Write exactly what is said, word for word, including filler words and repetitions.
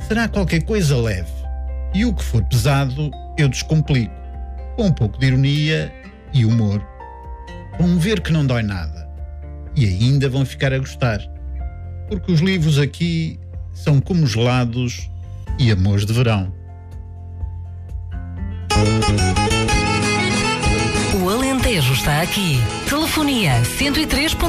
será qualquer coisa leve. E o que for pesado, eu descomplico, com um pouco de ironia e humor. Vão ver que não dói nada. E ainda vão ficar a gostar. Porque os livros aqui são como gelados e amores de verão. O Alentejo está aqui. Telefonia cento e três